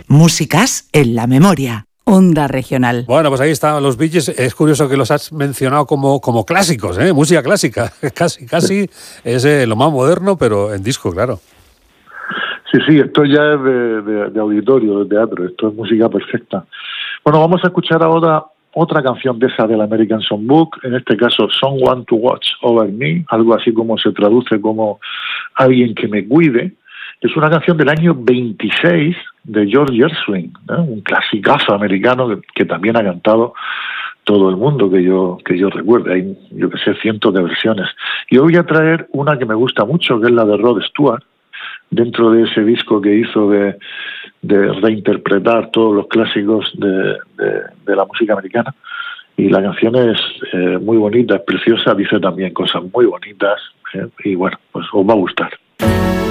Músicas en la memoria. Onda Regional. Bueno, pues ahí están los Bee Gees. Es curioso que los has mencionado como clásicos, música clásica. Casi es lo más moderno, pero en disco, claro. Sí, esto ya es de auditorio, de teatro, esto es música perfecta. Bueno, vamos a escuchar ahora otra canción de esa del American Songbook, en este caso Someone to Watch Over Me, algo así como se traduce como Alguien que me cuide. Es una canción del año 26 de George Gershwin, un clasicazo americano que también ha cantado todo el mundo que yo recuerde. Hay, yo que sé, cientos de versiones. Y hoy voy a traer una que me gusta mucho, que es la de Rod Stewart, dentro de ese disco que hizo de reinterpretar todos los clásicos de la música americana. Y la canción es muy bonita, es preciosa, dice también cosas muy bonitas, y bueno, pues os va a gustar.